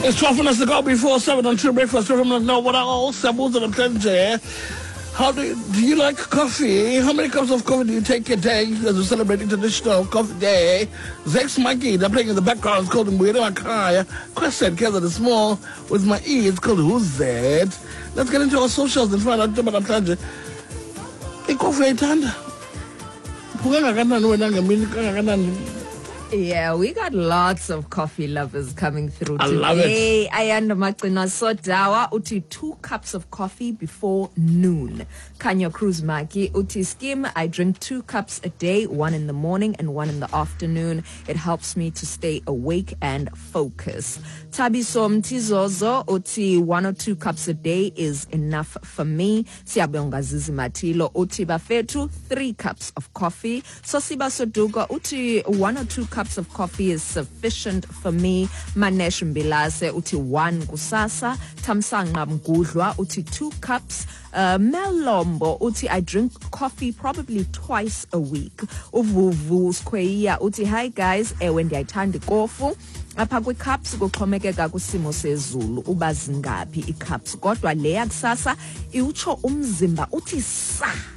It's 12 minutes to go before 7 on True Breakfast. 12 minutes now. What are all samples of the pleasure? How do you like coffee? How many cups of coffee do you take a day as we celebrate International Coffee Day? Zex Mikey, they're playing in the background. It's called Mwira Makaya. Question, Keza the Small, with my E. It's called Who's That? Let's get into our socials and find out about the pleasure. Coffee tanda. Yeah, we got lots of coffee lovers coming through today. I love it. Ayanda Macina Sodawa uti 2 cups of coffee before noon. Kanya Cruz Maki uti skim. I drink 2 cups a day, 1 in the morning and 1 in the afternoon. It helps me to stay awake and focus. Tabiso Mtizozo uti 1 or 2 cups a day is enough for me. Siabonga Zizimatilo uti Bafetu 3 cups of coffee. Sosiba Soduga uti 1 or 2 cups of coffee is sufficient for me. Manesh Mbilase uti 1 kusasa. Tamsanga Mgudlwa uti 2 cups. Melombo uti I drink coffee probably twice a week. Uvuvu Squeya uti hi guys, when I turn the kofu. Apha kwi-cups kuxhomekeka kwisimo sezulu uba zingaphi i-cups kodwa le yakusasa iwutsho umzimba uthi sa